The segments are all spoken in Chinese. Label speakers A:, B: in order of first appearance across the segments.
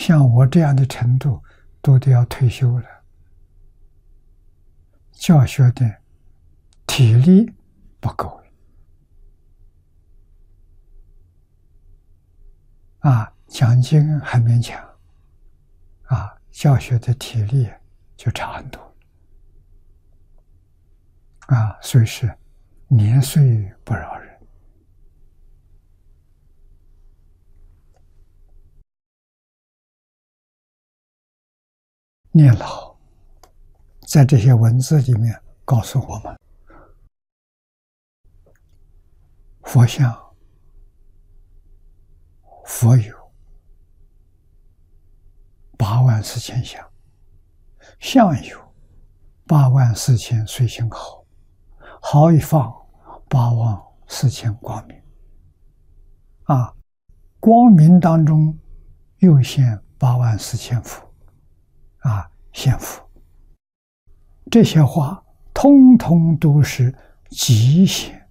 A: 像我这样的程度，都得要退休了。教学的体力不够讲经还勉强教学的体力就差很多所以是年岁不饶人。念老在这些文字里面告诉我们，佛像、佛有84000相，相有84000随行好，好一放84000光明光明当中又现84000佛现佛。这些话通通都是极限，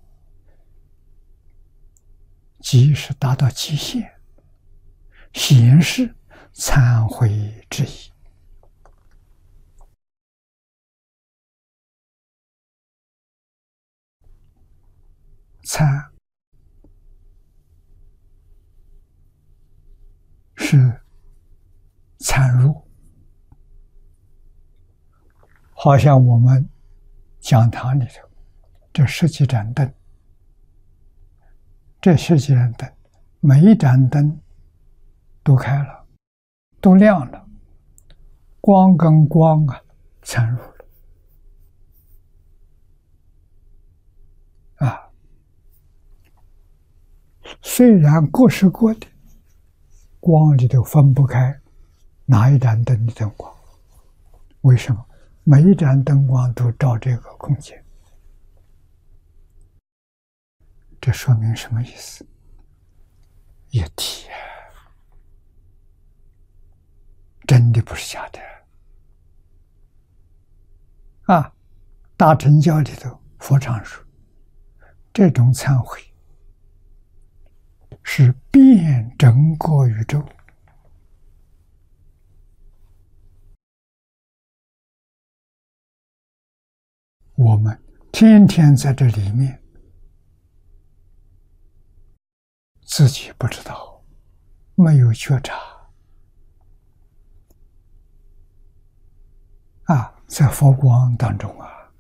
A: 极是达到极限，显示忏悔之意。忏是参入，好像我们讲堂里头这10几盏灯，这10几盏灯，每一盏灯都开了，都亮了，光跟光参入了虽然各是各的，光里头分不开哪一盏灯的灯光，为什么？每一盏灯光都照这个空间，这说明什么意思？一体真的不是假的大乘教里头佛常说，这种忏悔是遍整个宇宙。我们天天在这里面，自己不知道，没有觉察在佛光当中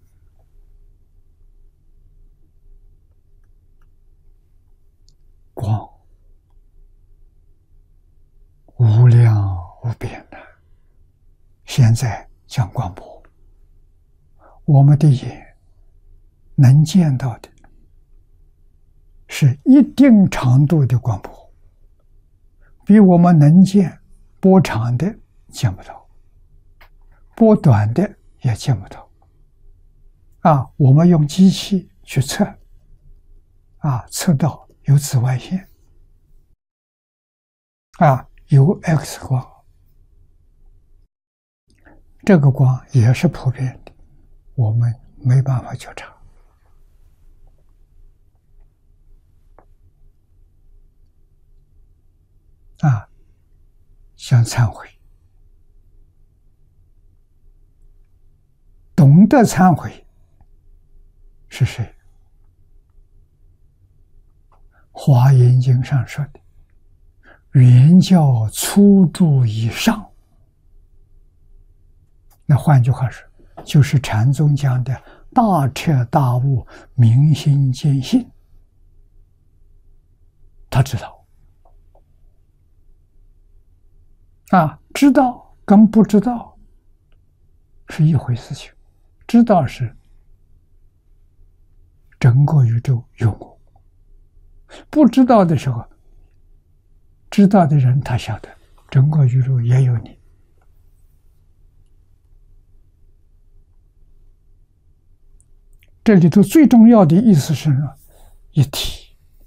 A: 光无量无边的。现在讲广播，我们的眼能见到的是一定长度的光波，比我们能见波长的见不到，波短的也见不到我们用机器去测测到有紫外线有 X 光，这个光也是普遍的，我们没办法觉察想忏悔，懂得忏悔是谁？华严经上说的，原教初住以上。那换句话说，就是禅宗讲的大彻大悟、明心见性。他知道知道跟不知道是一回事情。知道是整个宇宙有我，不知道的时候，知道的人他晓得整个宇宙也有你。这里头最重要的意思是一体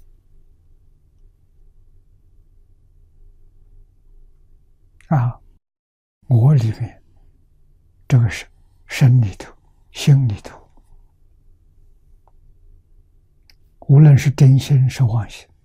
A: 我里面这个是身里头、心里头，无论是真心是妄心，